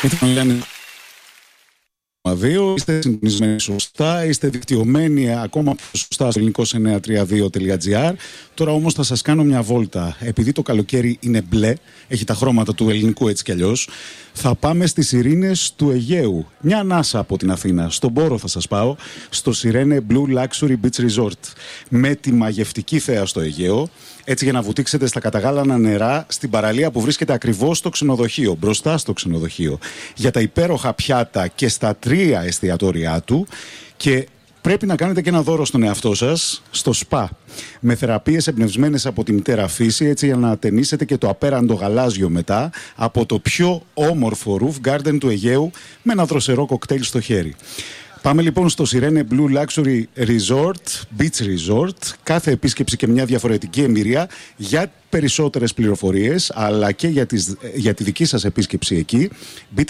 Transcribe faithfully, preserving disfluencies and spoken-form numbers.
δύο, είστε συντονισμένοι σωστά, είστε δικτυωμένοι ακόμα πιο σωστά στο ελληνικό εννιακόσια τριάντα δύο τελεία τζι άρ. Τώρα όμως θα σας κάνω μια βόλτα. Επειδή το καλοκαίρι είναι μπλε, έχει τα χρώματα του ελληνικού έτσι κι αλλιώς, θα πάμε στις Σιρήνες του Αιγαίου. Μια ανάσα από την Αθήνα. Στον Πόρο θα σας πάω, στο Σιρένε Blue Luxury Beach Resort. Με τη μαγευτική θέα στο Αιγαίο, έτσι για να βουτήξετε στα καταγάλανα νερά στην παραλία που βρίσκεται ακριβώς στο ξενοδοχείο, μπροστά στο ξενοδοχείο. Για τα υπέροχα πιάτα και στα τρία εστιατόρια του. Και πρέπει να κάνετε και ένα δώρο στον εαυτό σας, στο σπα. Με θεραπείες εμπνευσμένες από τη μητέρα φύση, έτσι για να ταινίσετε και το απέραντο γαλάζιο μετά από το πιο όμορφο roof garden του Αιγαίου με ένα δροσερό κοκτέιλ στο χέρι. Πάμε λοιπόν στο Sirene Blue Luxury Resort, Beach Resort. Κάθε επίσκεψη και μια διαφορετική εμπειρία. Για περισσότερες πληροφορίες, αλλά και για, τις, για τη δική σας επίσκεψη εκεί, μπείτε